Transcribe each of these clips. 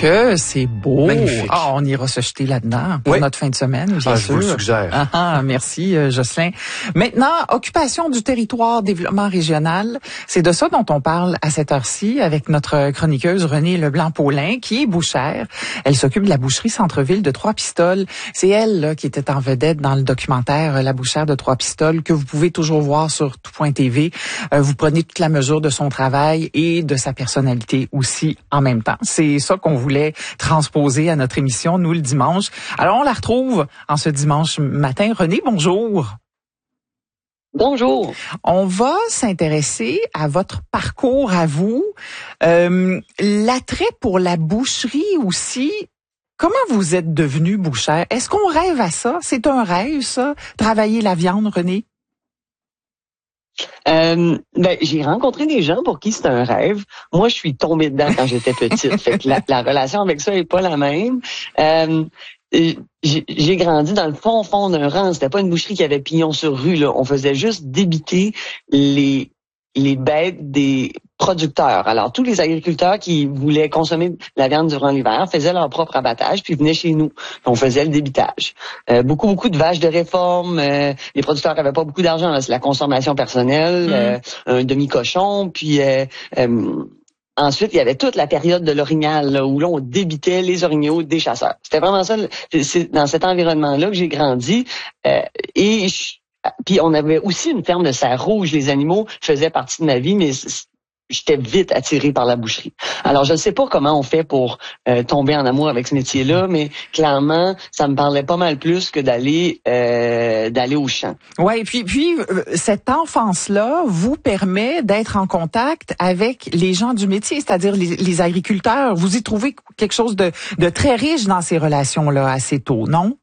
Que c'est beau. Magnifique. Ah, on ira se jeter là-dedans pour notre fin de semaine, bien sûr. Je vous le suggère. Merci, Jocelyn. Maintenant, occupation du territoire, développement régional. C'est de ça dont on parle à cette heure-ci avec notre chroniqueuse Renée Leblanc-Paulin, qui est bouchère. Elle s'occupe de la boucherie Centre-Ville de Trois-Pistoles. C'est elle là, qui était en vedette dans le documentaire La bouchère de Trois-Pistoles, que vous pouvez toujours voir sur tout.tv. Vous prenez toute la mesure de son travail et de sa personnalité aussi en même temps. C'est ça qu'on voulait transposer à notre émission, nous, le dimanche. Alors, on la retrouve en ce dimanche matin. Renée, bonjour. Bonjour. On va s'intéresser à votre parcours à vous. L'attrait pour la boucherie aussi. Comment vous êtes devenue bouchère? Est-ce qu'on rêve à ça? C'est un rêve, ça? Travailler la viande, Renée? J'ai rencontré des gens pour qui c'est un rêve. Moi, je suis tombée dedans quand j'étais petite. Fait que la relation avec ça est pas la même. J'ai grandi dans le fond d'un rang. C'était pas une boucherie qui avait pignon sur rue, là. On faisait juste débiter les bêtes des producteurs. Alors, tous les agriculteurs qui voulaient consommer la viande durant l'hiver faisaient leur propre abattage puis venaient chez nous. On faisait le débitage. Beaucoup de vaches de réforme. Les producteurs avaient pas beaucoup d'argent. C'est la consommation personnelle, un demi-cochon. Puis ensuite, il y avait toute la période de l'orignal là, où là, on débitait les orignaux des chasseurs. C'était vraiment ça. C'est dans cet environnement-là que j'ai grandi. Puis on avait aussi une ferme de cerf rouge. Les animaux faisaient partie de ma vie, mais j'étais vite attirée par la boucherie. Alors, je ne sais pas comment on fait pour tomber en amour avec ce métier-là, mais clairement, ça me parlait pas mal plus que d'aller au champ. Ouais, et puis cette enfance-là vous permet d'être en contact avec les gens du métier, c'est-à-dire les agriculteurs. Vous y trouvez quelque chose de très riche dans ces relations-là assez tôt, non?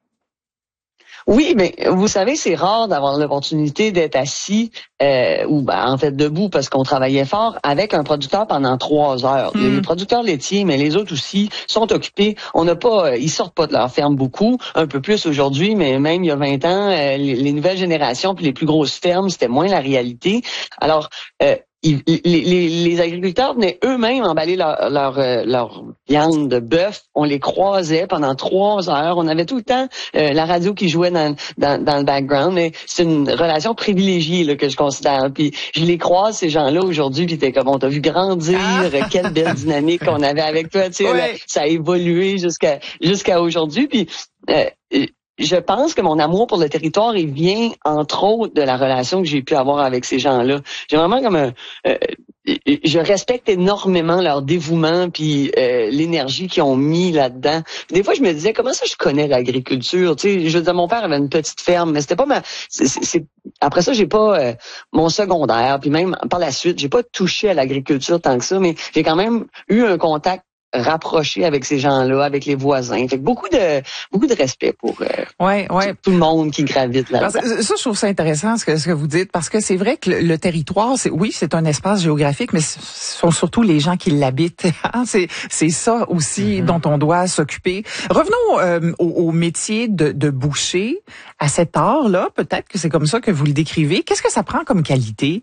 Oui, mais vous savez, c'est rare d'avoir l'opportunité d'être assis en fait debout parce qu'on travaillait fort avec un producteur pendant 3 heures. Les producteurs laitiers, mais les autres aussi, sont occupés. Ils sortent pas de leur ferme beaucoup, un peu plus aujourd'hui, mais même il y a 20 ans, les nouvelles générations puis les plus grosses fermes, c'était moins la réalité. Alors, les agriculteurs venaient eux-mêmes emballer leur viande de bœuf. On les croisait pendant 3 heures. On avait tout le temps la radio qui jouait dans le background. Mais c'est une relation privilégiée là, que je considère. Puis je les croise, ces gens-là, aujourd'hui, puis t'es comme, on t'a vu grandir. Quelle belle dynamique qu'on avait avec toi. Tu sais, là, ça a évolué jusqu'à aujourd'hui. Puis je pense que mon amour pour le territoire, il vient, entre autres, de la relation que j'ai pu avoir avec ces gens-là. J'ai vraiment comme je respecte énormément leur dévouement puis l'énergie qu'ils ont mis là-dedans. Des fois, je me disais, comment ça je connais l'agriculture? Tu sais, je veux dire, mon père avait une petite ferme, mais c'était pas après ça, j'ai pas mon secondaire, puis même par la suite, j'ai pas touché à l'agriculture tant que ça, mais j'ai quand même eu un contact rapproché avec ces gens-là, avec les voisins. Fait que beaucoup de respect pour tout le monde qui gravite là-dedans. Ça, je trouve ça intéressant ce que vous dites, parce que c'est vrai que le territoire, c'est un espace géographique, mais ce sont surtout les gens qui l'habitent. C'est ça aussi dont on doit s'occuper. Revenons au métier de boucher. À cet art-là, peut-être que c'est comme ça que vous le décrivez. Qu'est-ce que ça prend comme qualité?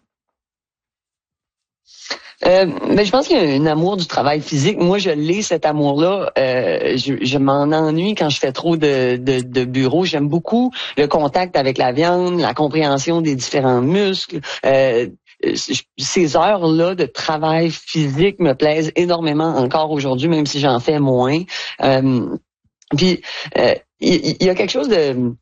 Mais je pense qu'il y a un amour du travail physique. Moi, je l'ai, cet amour-là. Je m'en ennuie quand je fais trop de bureau. J'aime beaucoup le contact avec la viande, la compréhension des différents muscles. Ces heures-là de travail physique me plaisent énormément encore aujourd'hui, même si j'en fais moins. Puis, il y a quelque chose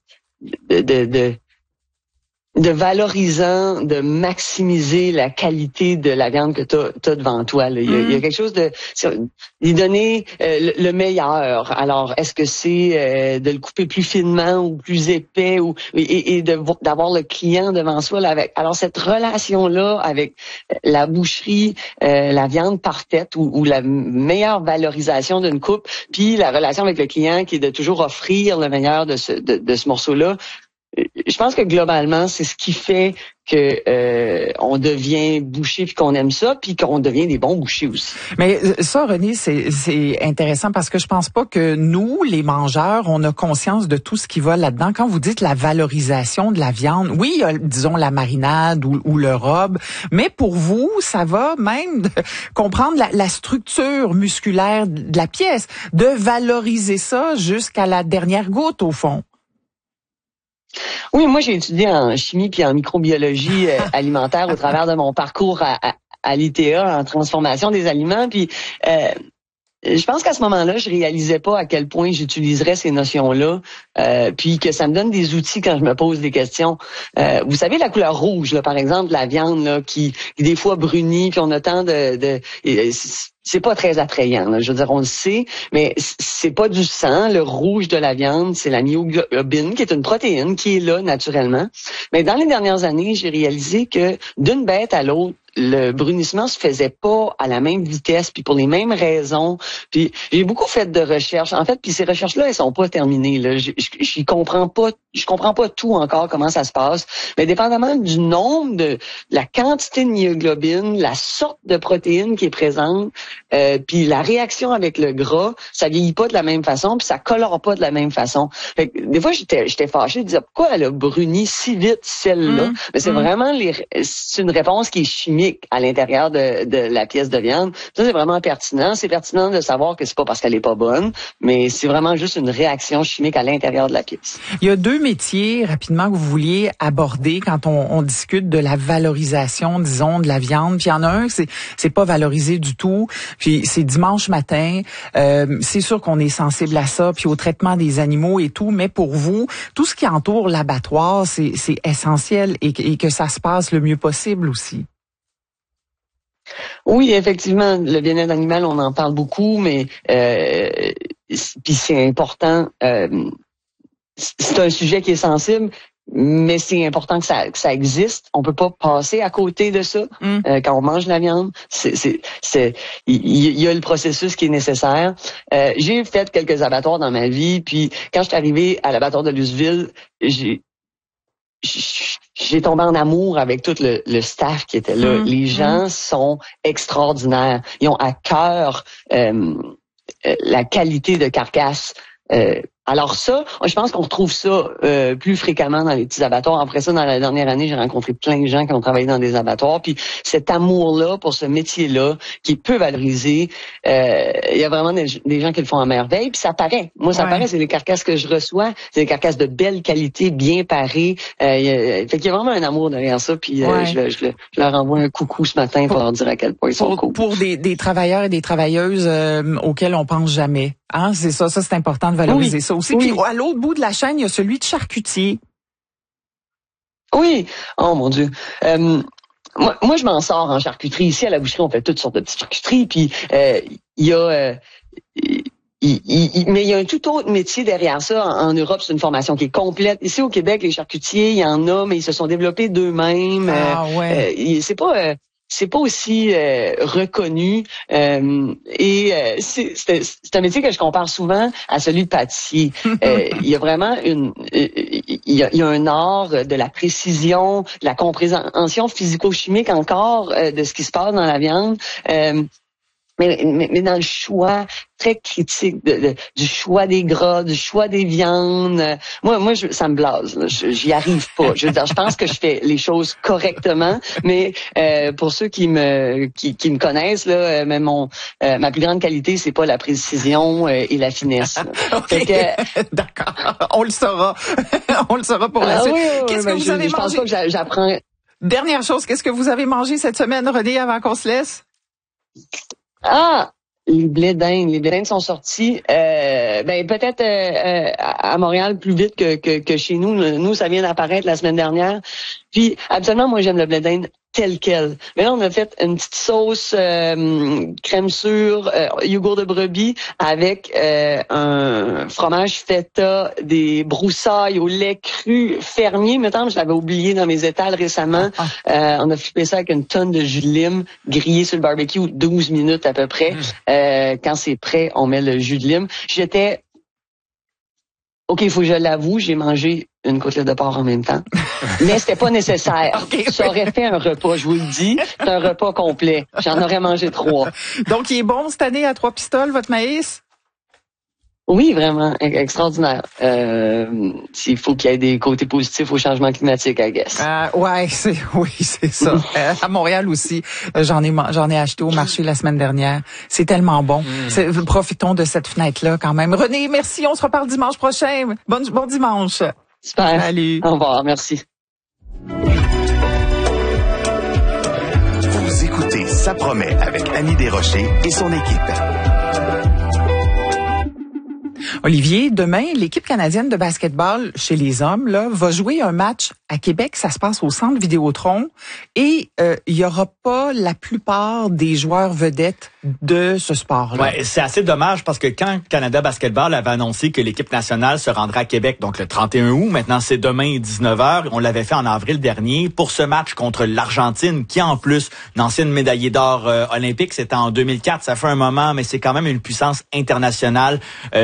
de valorisant, de maximiser la qualité de la viande que t'as devant toi. Là. Il y a quelque chose de lui donner le meilleur. Alors, est-ce que c'est de le couper plus finement ou plus épais et d'avoir le client devant soi là, avec. Alors cette relation là avec la boucherie, la viande par tête ou la meilleure valorisation d'une coupe, puis la relation avec le client qui est de toujours offrir le meilleur de ce morceau là. je pense que globalement, c'est ce qui fait que on devient boucher puis qu'on aime ça, puis qu'on devient des bons bouchers aussi. Mais ça, René, c'est intéressant parce que je pense pas que nous, les mangeurs, on a conscience de tout ce qui va là-dedans. Quand vous dites la valorisation de la viande, oui, il y a, disons la marinade ou le rub, mais pour vous, ça va même de comprendre la structure musculaire de la pièce, de valoriser ça jusqu'à la dernière goutte au fond. Oui, moi j'ai étudié en chimie puis en microbiologie alimentaire au travers de mon parcours à l'ITA en transformation des aliments. Puis je pense qu'à ce moment-là, je réalisais pas à quel point j'utiliserais ces notions-là, puis que ça me donne des outils quand je me pose des questions. Vous savez, la couleur rouge, là, par exemple, de la viande là, qui des fois brunit, puis on a tant c'est pas très attrayant, là. Je veux dire, on le sait, mais c'est pas du sang. Le rouge de la viande, c'est la myoglobine, qui est une protéine qui est là naturellement. Mais dans les dernières années, j'ai réalisé que d'une bête à l'autre, le brunissement se faisait pas à la même vitesse, puis pour les mêmes raisons. Puis j'ai beaucoup fait de recherches. En fait, puis ces recherches-là, elles sont pas terminées. Là, je comprends pas tout encore comment ça se passe. Mais dépendamment du nombre de la quantité de myoglobine, la sorte de protéine qui est présente, puis la réaction avec le gras, ça vieillit pas de la même façon, puis ça colore pas de la même façon. Fait que, des fois, j'étais fâchée de dire pourquoi elle a bruni si vite celle-là. Mais c'est vraiment c'est une réponse qui est chimique à l'intérieur de la pièce de viande. Ça, c'est vraiment pertinent. C'est pertinent de savoir que c'est pas parce qu'elle est pas bonne, mais c'est vraiment juste une réaction chimique à l'intérieur de la pièce. Il y a deux métiers, rapidement, que vous vouliez aborder quand on discute de la valorisation, disons, de la viande. Puis il y en a un, c'est pas valorisé du tout. Puis c'est dimanche matin. C'est sûr qu'on est sensible à ça, puis au traitement des animaux et tout. Mais pour vous, tout ce qui entoure l'abattoir, c'est essentiel et que ça se passe le mieux possible aussi. Oui, effectivement, le bien-être animal, on en parle beaucoup, mais puis c'est important. C'est un sujet qui est sensible, mais c'est important que ça existe. On peut pas passer à côté de ça quand on mange de la viande. Il y a le processus qui est nécessaire. J'ai fait quelques abattoirs dans ma vie, puis quand je suis arrivé à l'abattoir de Luceville, j'ai tombé en amour avec tout le staff qui était là. Les gens sont extraordinaires. Ils ont à cœur la qualité de carcasse. Alors ça, je pense qu'on retrouve ça plus fréquemment dans les petits abattoirs. Après ça, dans la dernière année, j'ai rencontré plein de gens qui ont travaillé dans des abattoirs. Puis cet amour-là pour ce métier-là, qui est peu valorisé, il y a vraiment des gens qui le font en merveille. Puis ça paraît. Moi, ça paraît. C'est les carcasses que je reçois. C'est des carcasses de belle qualité, bien parées. Fait qu'il y a vraiment un amour derrière ça. Puis je leur envoie un coucou ce matin pour leur dire à quel point ils sont cool. Pour des travailleurs et des travailleuses auxquels on pense jamais. Hein, c'est ça c'est important de valoriser ça aussi. Puis à l'autre bout de la chaîne, il y a celui de charcutier. Oui. Oh mon Dieu. Moi, je m'en sors en charcuterie. Ici, à la boucherie, on fait toutes sortes de petites charcuteries. Puis il y a... mais il y a un tout autre métier derrière ça. En Europe, c'est une formation qui est complète. Ici, au Québec, les charcutiers, il y en a, mais ils se sont développés d'eux-mêmes. C'est pas aussi reconnu et c'est un métier que je compare souvent à celui de pâtissier. Il y a vraiment il y a un art de la précision, de la compréhension physico-chimique encore de ce qui se passe dans la viande. Mais dans le choix très critique du choix des gras, du choix des viandes, moi ça me blase. J'y arrive pas. Je veux dire, je pense que je fais les choses correctement, mais pour ceux qui me connaissent là, mais ma plus grande qualité, c'est pas la précision et la finesse. Okay. D'accord, on le saura. On le saura pour la suite. Qu'est-ce que vous avez mangé? Je pense pas que j'apprends. Dernière chose, qu'est-ce que vous avez mangé cette semaine, René, avant qu'on se laisse? Les blés d'Inde. Les blés d'Inde sont sortis peut-être à Montréal plus vite que chez nous. Nous, ça vient d'apparaître la semaine dernière. Puis, absolument, moi, j'aime le blé d'Inde tel quel. Mais là, on a fait une petite sauce crème sûre, yogourt de brebis avec un fromage feta, des broussailles au lait cru fermier. Mettons, je l'avais oublié dans mes étals récemment. On a flippé ça avec une tonne de jus de lime grillé sur le barbecue 12 minutes à peu près. Quand c'est prêt, on met le jus de lime. OK, il faut que je l'avoue, j'ai mangé une côtelette de porc en même temps. Mais c'était pas nécessaire. Okay. Ça aurait fait un repas, je vous le dis. C'est un repas complet. J'en aurais mangé 3. Donc, il est bon cette année à 3 pistoles, votre maïs? Oui, vraiment, extraordinaire. Il faut qu'il y ait des côtés positifs au changement climatique, I guess. Ouais, c'est ça. À Montréal aussi, j'en ai acheté au marché la semaine dernière. C'est tellement bon. Profitons de cette fenêtre-là quand même. René, merci. On se reparle dimanche prochain. Bon dimanche. Super. Salut. Au revoir. Merci. Vous écoutez Ça promet avec Annie Desrochers et son équipe. Olivier, demain, l'équipe canadienne de basketball chez les hommes là va jouer un match à Québec. Ça se passe au Centre Vidéotron et il y aura pas la plupart des joueurs vedettes de ce sport-là. Ouais, c'est assez dommage parce que quand Canada Basketball avait annoncé que l'équipe nationale se rendra à Québec, donc le 31 août, maintenant c'est demain 19h, on l'avait fait en avril dernier pour ce match contre l'Argentine, qui en plus, une ancienne médaillée d'or olympique, c'était en 2004, ça fait un moment, mais c'est quand même une puissance internationale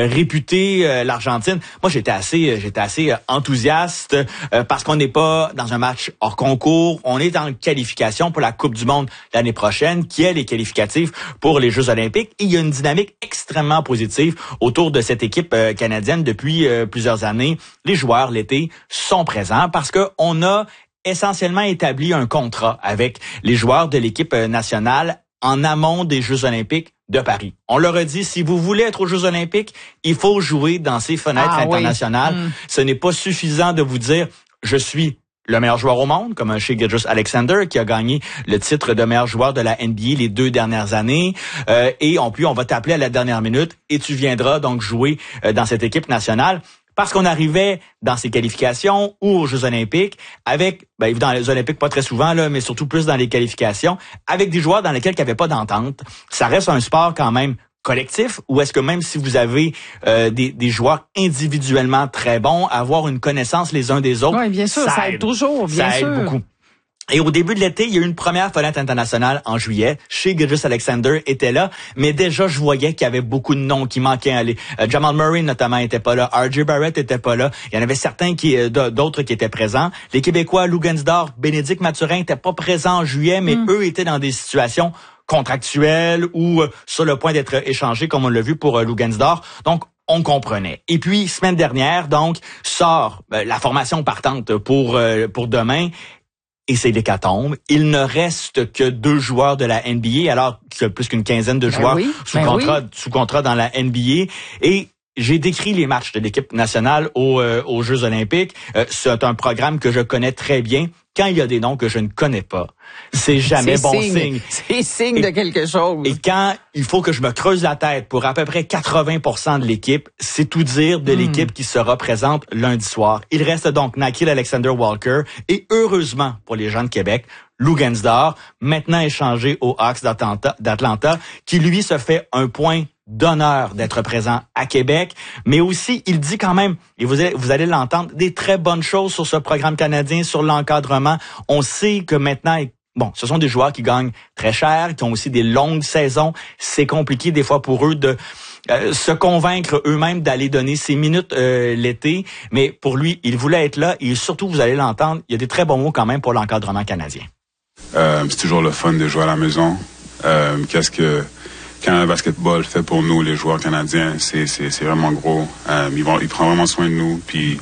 réputée, l'Argentine. Moi, j'étais assez enthousiaste parce qu'on n'est pas dans un match hors concours, on est en qualification pour la Coupe du Monde l'année prochaine, qui est les qualificatifs pour les Jeux olympiques. Et il y a une dynamique extrêmement positive autour de cette équipe canadienne depuis plusieurs années. Les joueurs, l'été, sont présents parce que on a essentiellement établi un contrat avec les joueurs de l'équipe nationale en amont des Jeux olympiques de Paris. On leur a dit, si vous voulez être aux Jeux olympiques, il faut jouer dans ces fenêtres internationales. Oui. Ce n'est pas suffisant de vous dire, je suis le meilleur joueur au monde, comme un Shai Gilgeous-Alexander qui a gagné le titre de meilleur joueur de la NBA les 2 dernières années. Et en plus, on va t'appeler à la dernière minute et tu viendras donc jouer dans cette équipe nationale. Parce qu'on arrivait dans ces qualifications ou aux Jeux olympiques avec, dans les Olympiques pas très souvent, là, mais surtout plus dans les qualifications, avec des joueurs dans lesquels il n'y avait pas d'entente. Ça reste un sport quand même collectif, ou est-ce que même si vous avez des joueurs individuellement très bons, avoir une connaissance les uns des autres, oui, bien sûr, ça aide toujours, bien sûr. Ça aide beaucoup. Et au début de l'été, il y a eu une première fenêtre internationale en juillet. Shai Gilgeous-Alexander était là, mais déjà, je voyais qu'il y avait beaucoup de noms qui manquaient à aller. Jamal Murray, notamment, était pas là. R.J. Barrett était pas là. Il y en avait certains d'autres qui étaient présents. Les Québécois, Lou Gensdorf, Bénédicte Mathurin n'étaient pas présents en juillet, mais eux étaient dans des situations contractuelles ou sur le point d'être échangés, comme on l'a vu pour Lou Gensdorf. Donc, on comprenait. Et puis, semaine dernière, donc, sort la formation partante pour demain. Et c'est l'hécatombe. Il ne reste que 2 joueurs de la NBA, alors qu'il y a plus qu'une quinzaine de joueurs sous contrat dans la NBA. Et j'ai décrit les matchs de l'équipe nationale aux Jeux olympiques. C'est un programme que je connais très bien. Quand il y a des noms que je ne connais pas, c'est jamais bon signe. C'est signe de quelque chose. Et quand il faut que je me creuse la tête pour à peu près 80% de l'équipe, c'est tout dire de l'équipe qui sera présente lundi soir. Il reste donc Nickeil Alexander-Walker et heureusement pour les gens de Québec, Lou Gensdorf, maintenant échangé aux Hawks d'Atlanta, qui lui se fait un point d'honneur d'être présent à Québec, mais aussi, il dit quand même, et vous allez l'entendre, des très bonnes choses sur ce programme canadien, sur l'encadrement. On sait que maintenant, ce sont des joueurs qui gagnent très cher, qui ont aussi des longues saisons. C'est compliqué des fois pour eux de se convaincre eux-mêmes d'aller donner ces minutes l'été, mais pour lui, il voulait être là et surtout, vous allez l'entendre, il y a des très bons mots quand même pour l'encadrement canadien. C'est toujours le fun de jouer à la maison. Qu'est-ce que Canada Basketball fait pour nous, les joueurs canadiens, c'est vraiment gros. Il prend vraiment soin de nous. Puis,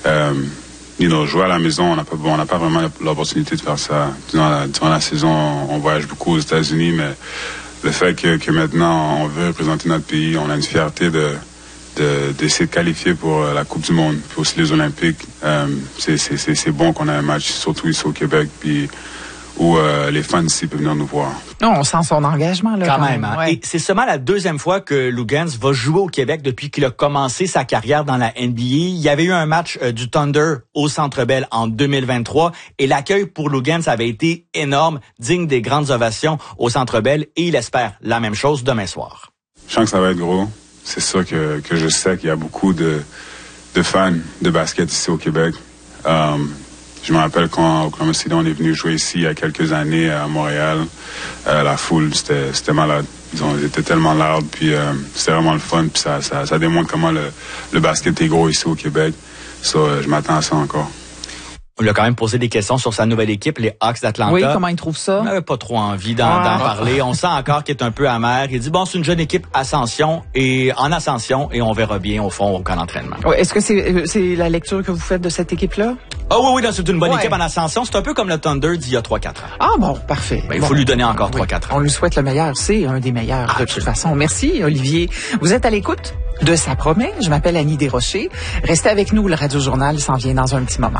jouer à la maison, on n'a pas vraiment l'opportunité de faire ça. Durant la saison, on voyage beaucoup aux États-Unis, mais le fait que maintenant on veut représenter notre pays, on a une fierté d'essayer de qualifier pour la Coupe du Monde, puis aussi les Olympiques. C'est bon qu'on ait un match, surtout ici au Québec, puis où les fans ici peuvent venir nous voir. Non, on sent son engagement là. Quand même. Hein? Ouais. Et c'est seulement la 2e fois que Lou Gans va jouer au Québec depuis qu'il a commencé sa carrière dans la NBA. Il y avait eu un match du Thunder au Centre Bell en 2023 et l'accueil pour Lou Gans avait été énorme, digne des grandes ovations au Centre Bell et il espère la même chose demain soir. Je sens que ça va être gros. C'est sûr que je sais qu'il y a beaucoup de fans de basket ici au Québec. Je me rappelle quand Oklahoma City, on est venu jouer ici il y a quelques années à Montréal. La foule, c'était malade. Ils étaient tellement loud, puis c'était vraiment le fun. Puis ça démontre comment le basket est gros ici au Québec. Je m'attends à ça encore. On lui a quand même posé des questions sur sa nouvelle équipe, les Hawks d'Atlanta. Oui, comment il trouve ça? On n'avait pas trop envie d'en parler. On sent encore qu'il est un peu amer. Il dit, bon, c'est une jeune équipe en ascension et on verra bien au fond au camp d'entraînement. Est-ce que c'est la lecture que vous faites de cette équipe-là? Oui, c'est une bonne équipe en ascension. C'est un peu comme le Thunder d'il y a 3-4 ans. Ah bon, parfait. Il faut lui donner encore 3-4 ans. On lui souhaite le meilleur. C'est un des meilleurs de toute façon. Merci, Olivier. Vous êtes à l'écoute de Ça promet. Je m'appelle Annie Desrochers. Restez avec nous. Le Radio Journal s'en vient dans un petit moment.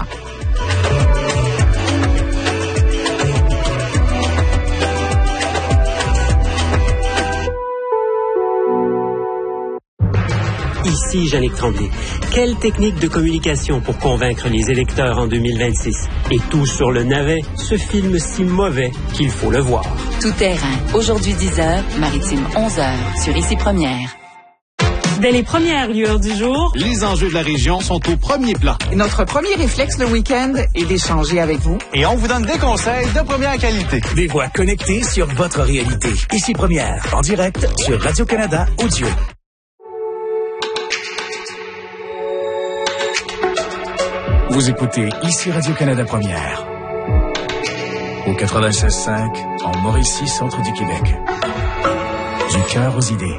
Ici Jannick Tremblay. Quelle technique de communication pour convaincre les électeurs en 2026? Et tout sur le navet, ce film si mauvais qu'il faut le voir. Tout terrain. Aujourd'hui 10h, Maritime 11h, sur Ici Première. Dès les premières lueurs du jour, les enjeux de la région sont au premier plan. Et notre premier réflexe le week-end est d'échanger avec vous. Et on vous donne des conseils de première qualité. Des voix connectées sur votre réalité. Ici Première, en direct sur Radio-Canada Audio. Vous écoutez Ici Radio-Canada Première. Au 96.5, en Mauricie, centre du Québec. Du cœur aux idées.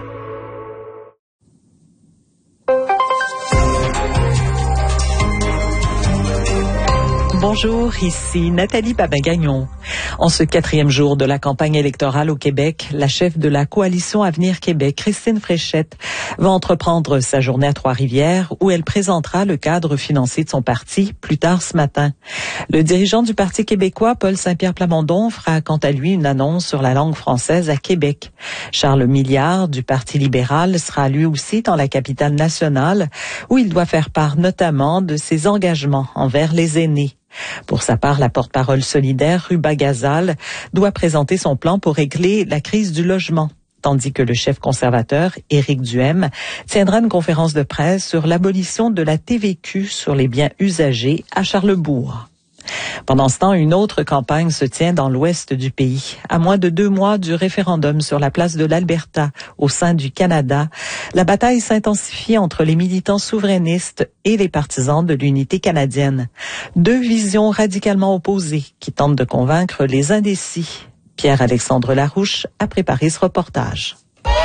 Bonjour, ici Nathalie Babin-Gagnon. En ce 4e jour de la campagne électorale au Québec, la chef de la coalition Avenir Québec, Christine Fréchette, va entreprendre sa journée à Trois-Rivières où elle présentera le cadre financier de son parti plus tard ce matin. Le dirigeant du Parti québécois, Paul Saint-Pierre Plamondon, fera quant à lui une annonce sur la langue française à Québec. Charles Milliard du Parti libéral sera lui aussi dans la capitale nationale où il doit faire part notamment de ses engagements envers les aînés. Pour sa part, la porte-parole solidaire, Ruba Gazal, doit présenter son plan pour régler la crise du logement, tandis que le chef conservateur, Éric Duhaime, tiendra une conférence de presse sur l'abolition de la TVQ sur les biens usagés à Charlesbourg. Pendant ce temps, une autre campagne se tient dans l'ouest du pays. À moins de 2 mois du référendum sur la place de l'Alberta au sein du Canada, la bataille s'intensifie entre les militants souverainistes et les partisans de l'unité canadienne. 2 visions radicalement opposées qui tentent de convaincre les indécis. Pierre-Alexandre Larouche a préparé ce reportage.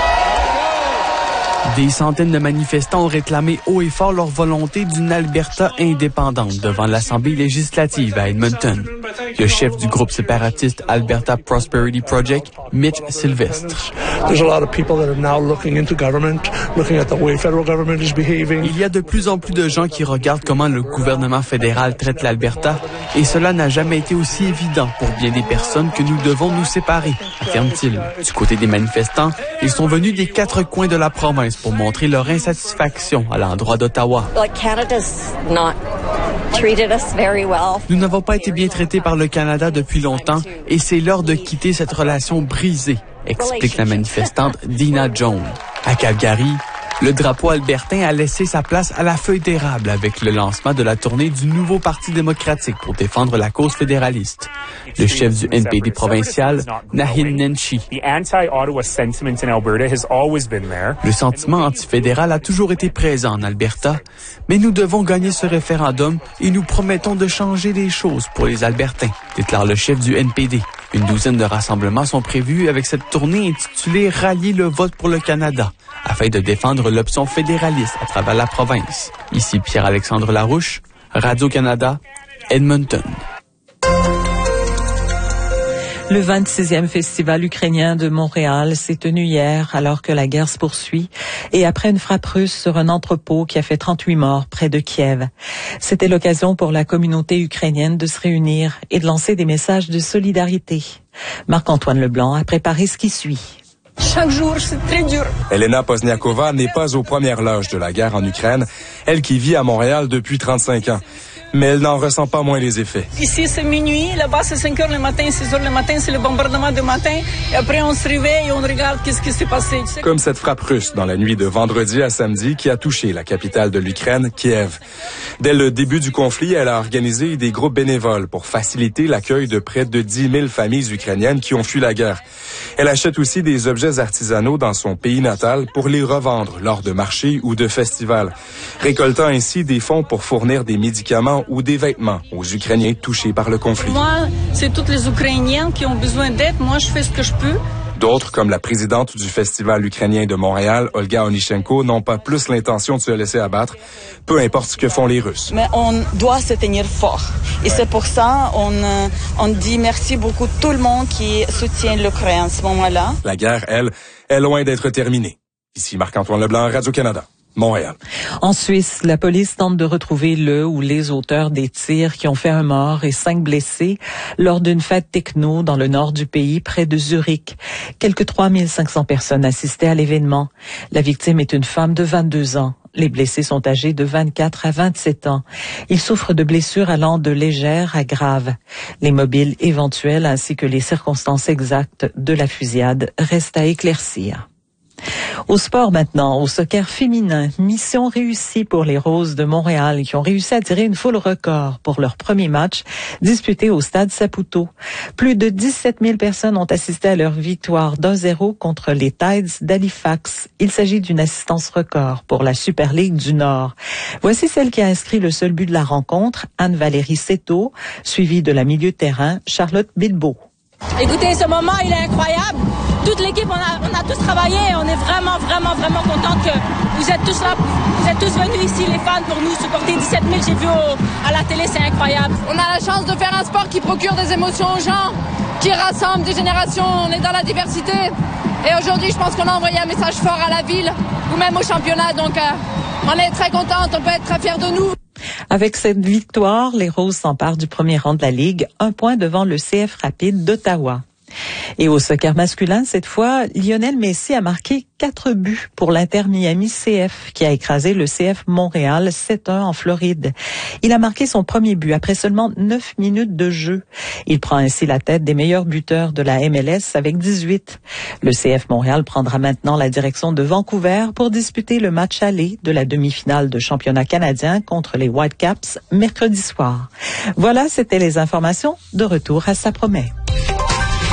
Des centaines de manifestants ont réclamé haut et fort leur volonté d'une Alberta indépendante devant l'Assemblée législative à Edmonton. Le chef du groupe séparatiste Alberta Prosperity Project, Mitch Sylvestre. Il y a de plus en plus de gens qui regardent comment le gouvernement fédéral traite l'Alberta et cela n'a jamais été aussi évident pour bien des personnes que nous devons nous séparer, affirme-t-il. Du côté des manifestants, ils sont venus des 4 coins de la province pour montrer leur insatisfaction à l'endroit d'Ottawa. Nous n'avons pas été bien traités par le Canada depuis longtemps et c'est l'heure de quitter cette relation brisée, explique la manifestante Dina Jones. À Calgary, le drapeau albertain a laissé sa place à la feuille d'érable avec le lancement de la tournée du nouveau Parti démocratique pour défendre la cause fédéraliste. Le chef du NPD provincial, Nahin Nenshi. Le sentiment antifédéral a toujours été présent en Alberta, mais nous devons gagner ce référendum et nous promettons de changer les choses pour les Albertains, déclare le chef du NPD. Une 12aine de rassemblements sont prévus avec cette tournée intitulée « Rallier le vote pour le Canada » afin de défendre l'option fédéraliste à travers la province. Ici Pierre-Alexandre Larouche, Radio-Canada, Edmonton. Le 26e festival ukrainien de Montréal s'est tenu hier alors que la guerre se poursuit et après une frappe russe sur un entrepôt qui a fait 38 morts près de Kiev. C'était l'occasion pour la communauté ukrainienne de se réunir et de lancer des messages de solidarité. Marc-Antoine Leblanc a préparé ce qui suit. Chaque jour, c'est très dur. Elena Pozniakova n'est pas aux premières loges de la guerre en Ukraine, elle qui vit à Montréal depuis 35 ans. mais elle n'en ressent pas moins les effets. Ici, c'est minuit, là-bas, c'est 5 heures le matin, 6 heures le matin, c'est le bombardement du matin. Et après, on se réveille et on regarde qu'est-ce qui s'est passé. Comme cette frappe russe dans la nuit de vendredi à samedi qui a touché la capitale de l'Ukraine, Kiev. Dès le début du conflit, elle a organisé des groupes bénévoles pour faciliter l'accueil de près de 10 000 familles ukrainiennes qui ont fui la guerre. Elle achète aussi des objets artisanaux dans son pays natal pour les revendre lors de marchés ou de festivals, récoltant ainsi des fonds pour fournir des médicaments ou des vêtements aux Ukrainiens touchés par le conflit. Moi, c'est toutes les Ukrainiens qui ont besoin d'aide. Moi, je fais ce que je peux. D'autres, comme la présidente du Festival ukrainien de Montréal, Olga Onichenko, n'ont pas plus l'intention de se laisser abattre, peu importe ce que font les Russes. Mais on doit se tenir fort. Et c'est pour ça on dit merci beaucoup à tout le monde qui soutient l'Ukraine à ce moment-là. La guerre, elle, est loin d'être terminée. Ici Marc-Antoine Leblanc, Radio-Canada. Montréal. En Suisse, la police tente de retrouver le ou les auteurs des tirs qui ont fait un mort et 5 blessés lors d'une fête techno dans le nord du pays, près de Zurich. Quelques 3500 personnes assistaient à l'événement. La victime est une femme de 22 ans. Les blessés sont âgés de 24 à 27 ans. Ils souffrent de blessures allant de légères à graves. Les mobiles éventuels ainsi que les circonstances exactes de la fusillade restent à éclaircir. Au sport maintenant, au soccer féminin, mission réussie pour les Roses de Montréal qui ont réussi à tirer une foule record pour leur premier match disputé au stade Saputo. Plus de 17 000 personnes ont assisté à leur victoire d'1-0 contre les Tides d'Halifax. Il s'agit d'une assistance record pour la Super League du Nord. Voici celle qui a inscrit le seul but de la rencontre, Anne-Valérie Seto, suivie de la milieu de terrain, Charlotte Bilbao. Écoutez, ce moment, il est incroyable. Toute l'équipe, on a tous travaillé. On est vraiment contente que vous êtes tous là. Vous êtes tous venus ici, les fans, pour nous supporter. 17 000, j'ai vu à la télé, c'est incroyable. On a la chance de faire un sport qui procure des émotions aux gens, qui rassemble des générations. On est dans la diversité. Et aujourd'hui, je pense qu'on a envoyé un message fort à la ville, ou même au championnat. Donc, on est très contente. On peut être très fiers de nous. Avec cette victoire, les Roses s'emparent du premier rang de la Ligue, 1 point devant le CF Rapide d'Ottawa. Et au soccer masculin, cette fois, Lionel Messi a marqué 4 buts pour l'Inter Miami CF, qui a écrasé le CF Montréal 7-1 en Floride. Il a marqué son premier but après seulement 9 minutes de jeu. Il prend ainsi la tête des meilleurs buteurs de la MLS avec 18. Le CF Montréal prendra maintenant la direction de Vancouver pour disputer le match aller de la demi-finale de championnat canadien contre les Whitecaps mercredi soir. Voilà, c'était les informations. De retour à Ça promet.